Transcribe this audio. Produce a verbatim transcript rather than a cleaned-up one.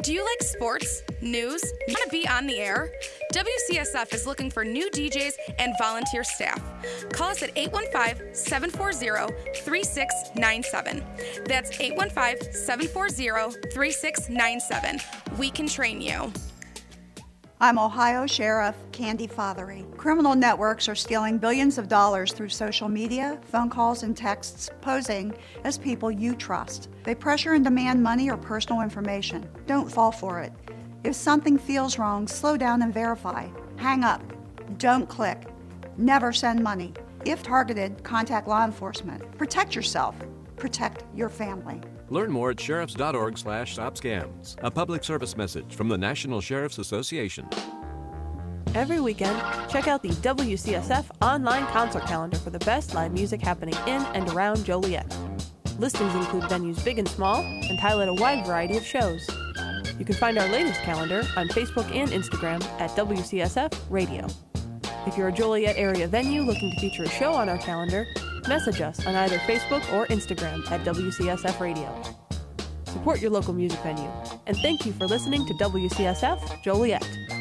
Do you like sports, news? You want to be on the air? W C S F is looking for new D Js and volunteer staff. Call us at eight one five, seven four zero, three six nine seven. That's eight one five, seven four zero, three six nine seven. We can train you. I'm Ohio Sheriff Candy Fothery. Criminal networks are stealing billions of dollars through social media, phone calls, and texts, posing as people you trust. They pressure and demand money or personal information. Don't fall for it. If something feels wrong, slow down and verify. Hang up. Don't click. Never send money. If targeted, contact law enforcement. Protect yourself. Protect your family. Learn more at sheriffs.org slash stop scams. A public service message from the National Sheriff's Association. Every weekend, check out the W C S F online concert calendar for the best live music happening in and around Joliet. Listings include venues big and small and highlight a wide variety of shows. You can find our latest calendar on Facebook and Instagram at W C S F Radio. If you're a Joliet area venue looking to feature a show on our calendar, message us on either Facebook or Instagram at W C S F Radio. Support your local music venue, and thank you for listening to W C S F Joliet.